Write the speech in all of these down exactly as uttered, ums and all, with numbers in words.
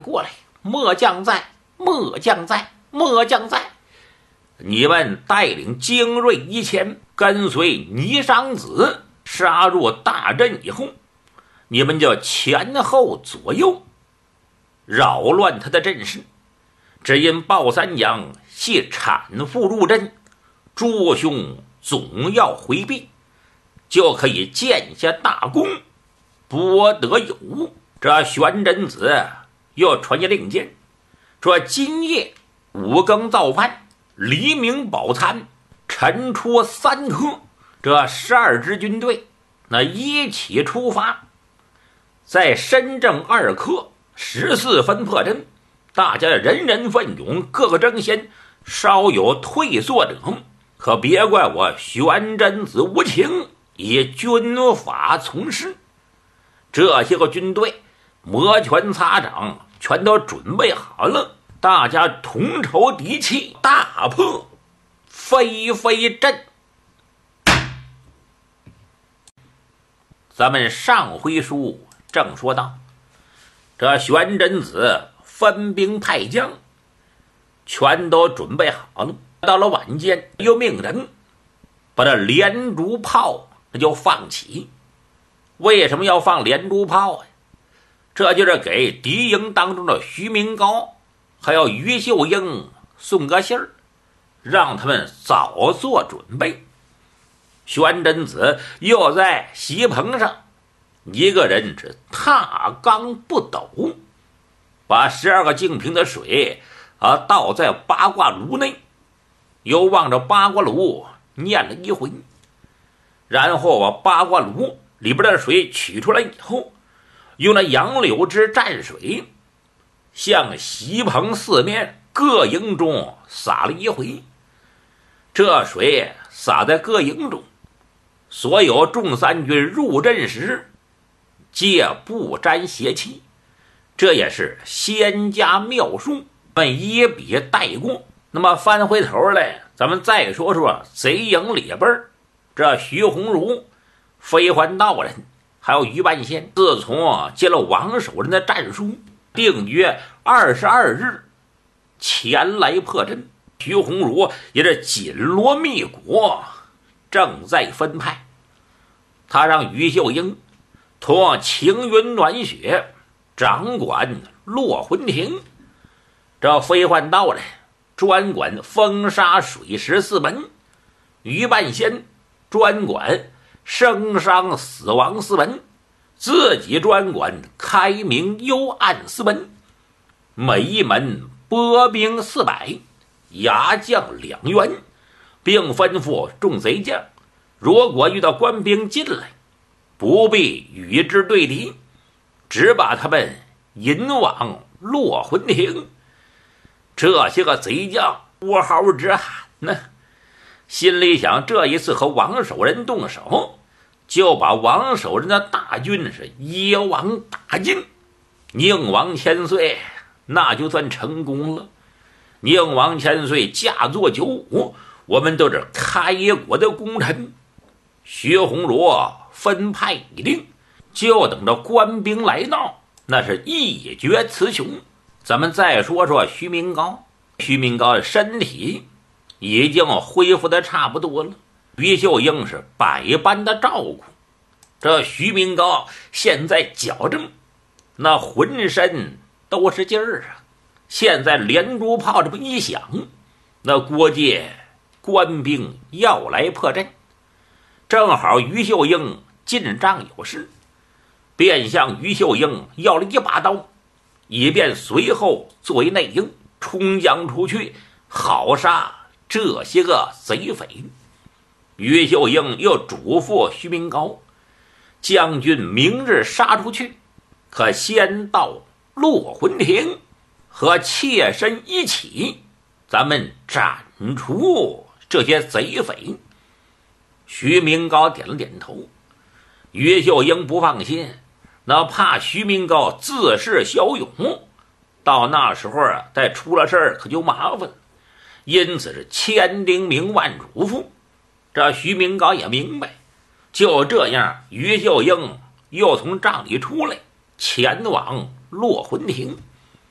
过来，末将在，末将在，末将在。你们带领精锐一千，跟随霓裳子杀入大阵以后，你们就前后左右扰乱他的阵势。只因鲍三娘系产妇入阵，诸兄总要回避，就可以建下大功，博得有误。这玄真子又传下令箭，说今夜五更造饭，黎明饱餐，晨出三刻，这十二支军队那一起出发，在深正二刻十四分破阵。大家人人奋勇，个个争先，稍有退缩者，可别怪我玄真子无情，以军法从事。这些个军队摩拳擦掌，全都准备好了，大家同仇敌气，大破飞飞阵。咱们上回书正说到，这玄真子分兵派将全都准备好了，到了晚间又命人把这连珠炮那就放起。为什么要放连珠炮啊？这就是给敌营当中的徐明高还有于秀英送个信儿，让他们早做准备。玄真子又在席棚上一个人是踏缸不斗，把十二个净瓶的水啊倒在八卦炉内，又望着八卦炉念了一回，然后把八卦炉里边的水取出来以后，用那杨柳枝蘸水向席棚四面各营中洒了一回。这水洒在各营中，所有众三军入阵时皆不沾邪气，这也是仙家妙术，们一笔带过。那么翻回头来，咱们再说说贼营里边，这徐鸿儒、飞环道人还有于半仙，自从接了王守仁的战书，定约二十二日前来破阵。徐鸿儒也是紧锣密鼓，正在分派。他让于秀英同晴云暖雪掌管落魂亭，这飞幻道人专管风沙水石四门，于半仙专管生伤死亡四门，自己专管开明幽暗四门。每一门拨兵四百，牙将两员，并吩咐众贼将，如果遇到官兵进来，不必与之对敌，只把他们引往落魂亭。这些个贼将呼号直喊呢，心里想这一次和王守仁动手，就把王守仁的大军是一网打尽，宁王千岁那就算成功了。宁王千岁驾坐九五，我们都是开国的功臣。徐鸿儒分派已定，就等着官兵来到，那是一决雌雄。咱们再说说徐明高，徐明高的身体已经恢复的差不多了，于秀英是百般的照顾。这徐明高现在矫正，那浑身都是劲儿啊！现在连珠炮这么一响，那国界官兵要来破阵，正好于秀英进帐有事，便向于秀英要了一把刀，以便随后作为内应冲将出去，好杀这些个贼匪。于秀英又嘱咐徐明高，将军明日杀出去，可先到落魂亭和妾身一起，咱们斩除这些贼匪。徐明高点了点头。于秀英不放心，那怕徐明高自恃骁勇，到那时候啊，再出了事儿可就麻烦了，因此是千叮咛万嘱咐。这徐明高也明白，就这样，于秀英又从帐里出来，前往落魂亭。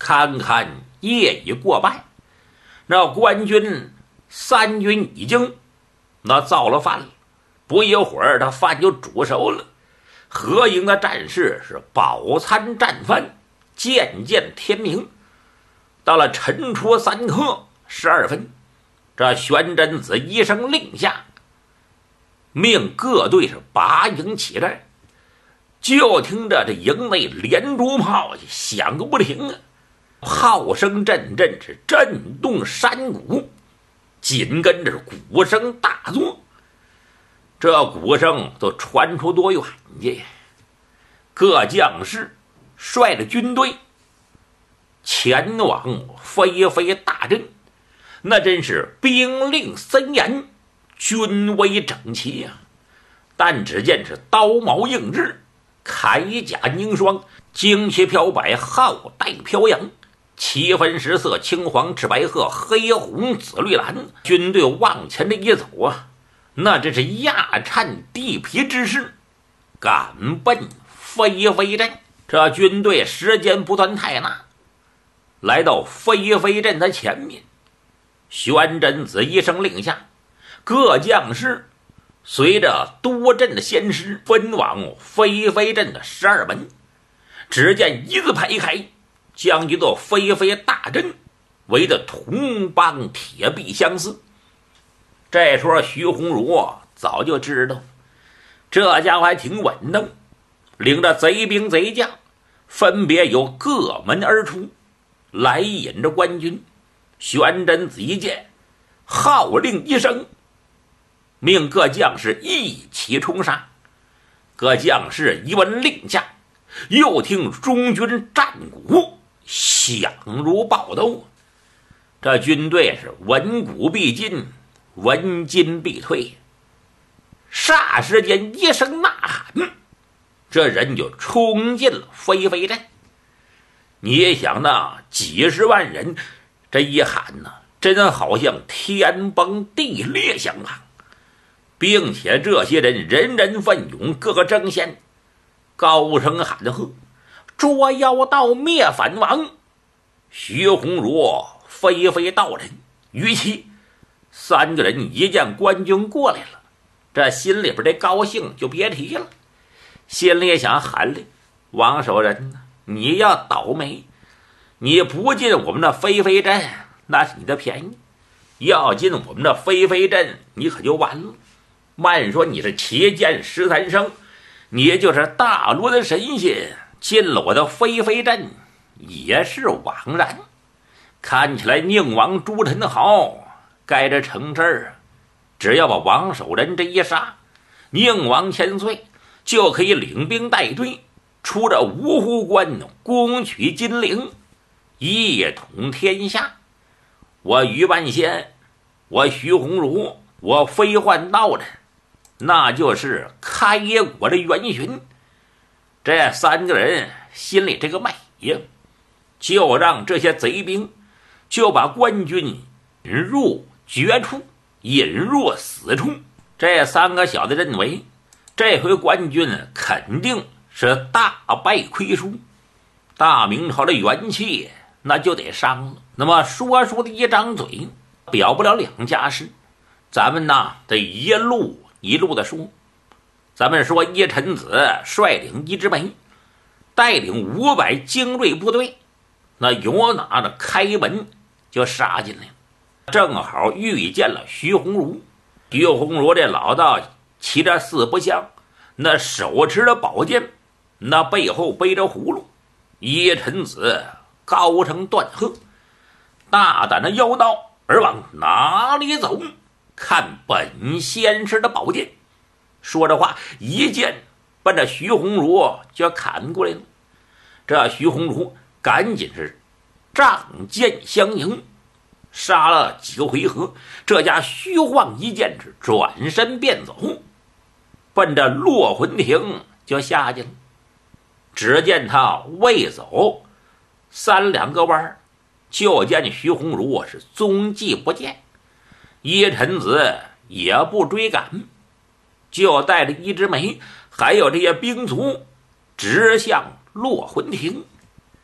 看看夜已过半，那官军三军已经那造了饭了，不一会儿他饭就煮熟了。合营的战士是饱餐战饭，渐渐天明。到了晨初三刻十二分，这玄真子一声令下，命各队是拔营起战。就听着这营内连珠炮响个不停啊，炮声阵阵是震动山谷，紧跟着鼓声大作。这鼓声都传出多远去？各将士率着军队前往飞飞大阵，那真是兵令森严，军威整齐啊！但只见是刀矛映日，铠甲凝霜，旌旗飘摆，号带飘扬，七分十色，青黄赤白褐，黑红紫绿蓝。军队往前这一走啊，那真是压颤地皮之势，赶奔飞飞镇。这军队时间不算太大，来到飞飞镇的前面，玄真子一声令下，各将士随着多镇的先师分往飞飞镇的十二门。只见一字排开，将一座飞飞大阵围得铜帮铁壁相似。这时候徐鸿儒早就知道这家伙还挺稳当，领着贼兵贼将分别由各门而出，来引着官军。玄真子一见，号令一声，命各将士一起冲杀。各将士一闻令下，又听中军战鼓响如爆豆。这军队是闻鼓必进，闻金必退。霎时间一声呐喊，这人就冲进了飞飞镇。你想那几十万人，这一喊呢，真好像天崩地裂相当，并且这些人人人奋勇，个个争先，高声喊喝：“捉妖道灭反王！”徐鸿儒、飞飞道人、于琦三个人一见官军过来了，这心里边这高兴就别提了，心里想喊了：“王守仁呢，你要倒霉！你不进我们的飞飞镇，那是你的便宜；要进我们的飞飞镇，你可就完了。慢说你是齐剑十三生，你就是大罗的神仙，进了我的飞飞镇也是枉然。看起来宁王朱宸濠该着成事儿，只要把王守仁这一杀，宁王千岁就可以领兵带队出这芜湖关，攻取金陵，一统天下。我于半仙，我徐鸿儒，我飞幻道人，那就是开国的元勋。这三个人心里这个美呀，就让这些贼兵就把官军引入绝处，引入死处。这三个小子认为这回官军肯定是大败亏输，大明朝的元气那就得伤了。那么说书的一张嘴表不了两家事，咱们呢得一路一路的说。咱们说叶臣子率领一支梅，带领五百精锐部队，那由拿着开门就杀进来了，正好遇见了徐鸿儒。徐鸿儒这老道骑着四不像，那手持着宝剑，那背后背着葫芦。叶臣子高声断喝：“大胆的妖道，而往哪里走？看本仙师的宝剑！”说着话，一剑奔着徐鸿儒就砍过来了。这徐鸿儒赶紧是仗剑相迎，杀了几个回合，这家虚晃一剑是转身便走，奔着落魂亭就下去了。只见他未走三两个弯，就见徐鸿儒是踪迹不见，叶臣子也不追赶，就带着一枝梅还有这些兵卒直向落魂亭。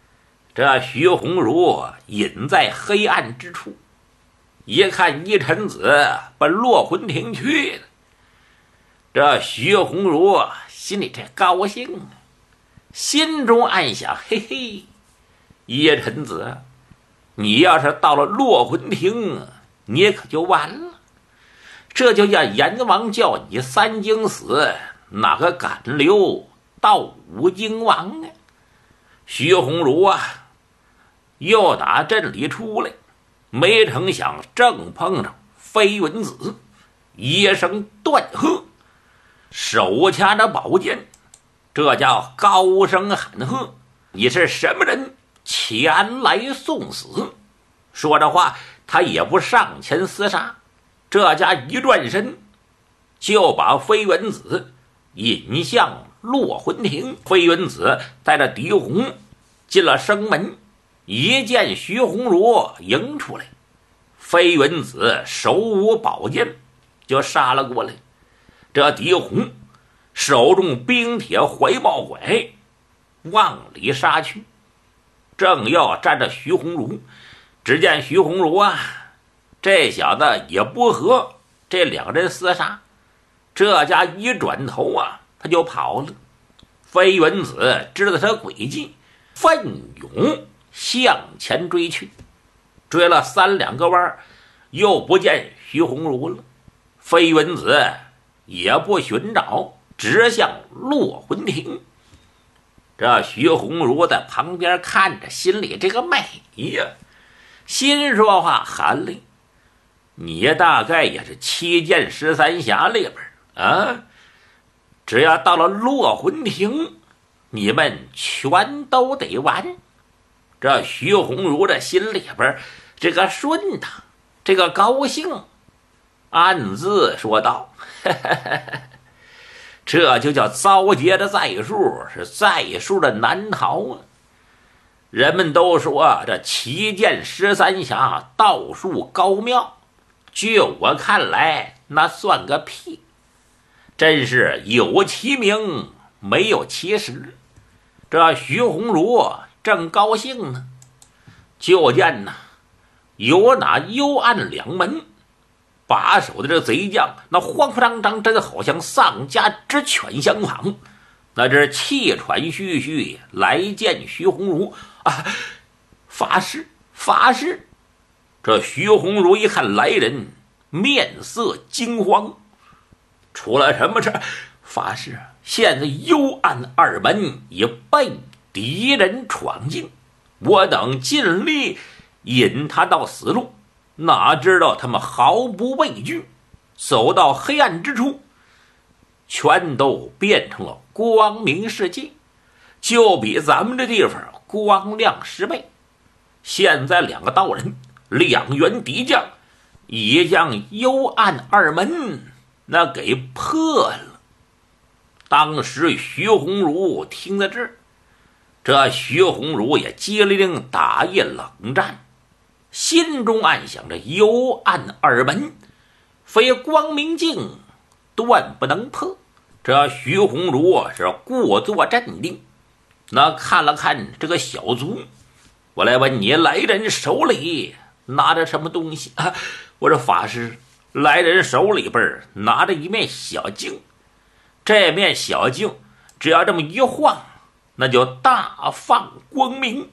这徐鸿儒隐在黑暗之处，一看一臣子奔落魂亭去了，这徐鸿儒心里这高兴啊，心中暗想：嘿嘿，一臣子，你要是到了落魂亭，你可就完了。这就叫阎王叫你三更死，哪个敢留到五更亡啊？徐鸿儒啊，又打镇里出来，没成想正碰上飞云子，一声断喝，手掐着宝剑，这叫高声喊喝：“你是什么人？前来送死！”说着话，他也不上前厮杀，这家一转身，就把飞云子引向落魂亭。飞云子带着狄红进了生门，一见徐鸿儒迎出来，飞云子手舞宝剑就杀了过来。这狄红手中冰铁怀抱拐往里杀去，正要站着徐鸿儒，只见徐鸿儒啊，这小子也不和这两人厮杀，这家一转头啊，他就跑了。飞云子知道他诡计，奋勇向前追去，追了三两个弯，又不见徐鸿儒了。飞云子也不寻找，直向落魂亭。这徐鸿儒在旁边看着，心里这个美呀，心说话：韩嘞，你大概也是七剑十三侠里边啊，只要到了落魂亭，你们全都得完。这徐鸿儒这心里边这个顺当，这个高兴，暗自说道：呵呵呵，这就叫遭劫的在数，是在数的难逃啊！人们都说这七剑十三侠道术高妙，据我看来，那算个屁！真是有其名，没有其实。这徐鸿儒正高兴呢，就见呐，有那幽暗两门把守的这贼将，那慌慌张张，真好像丧家之犬相仿。那这气喘吁吁来见徐鸿儒啊，法师，法师！这徐鸿儒一看来人，面色惊慌，出了什么事？法师，现在幽暗二门已被敌人闯进，我等尽力引他到死路，哪知道他们毫不畏惧，走到黑暗之处，全都变成了光明世界，就比咱们这地方光亮十倍。现在两个道人，两员敌将，已将幽暗二门那给破了。当时徐鸿儒听到这儿，这徐鸿儒也机灵打一冷战，心中暗想着幽暗二门非光明镜断不能破。这徐鸿儒是故作镇定，那看了看这个小卒，我来问你，来人手里拿着什么东西啊？我说法师，来人手里边拿着一面小镜，这面小镜只要这么一晃，那就大放光明。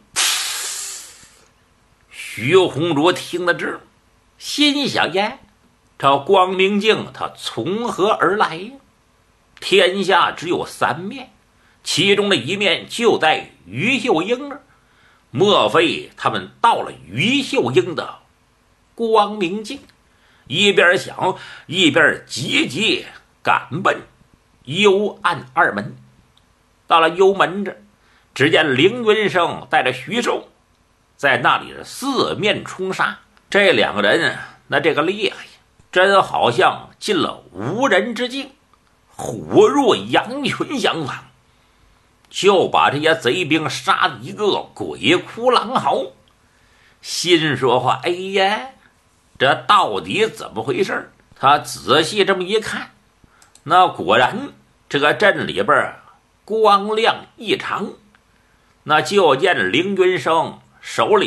徐鸿儒听了这，心想呀，这光明镜它从何而来呀？天下只有三面，其中的一面就在于秀英那儿，莫非他们到了于秀英的光明镜？一边想一边急急赶奔幽暗二门。到了幽门这，只见凌云生带着徐寿在那里四面冲杀。这两个人那这个厉害呀，真好像进了无人之境，虎入羊群相仿，就把这些贼兵杀得一个鬼哭狼嚎。心说话，哎呀，这到底怎么回事？他仔细这么一看，那果然这个镇里边光亮异常， 那就见凌云生手里